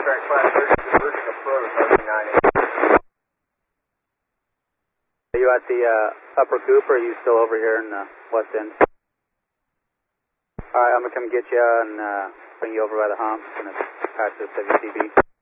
Contract class version approach, RC-980. Are you at the upper coop, or are you still over here in the west end? Alright, I'm going to come get you and bring you over by the hump. I'm going to patch this WCB.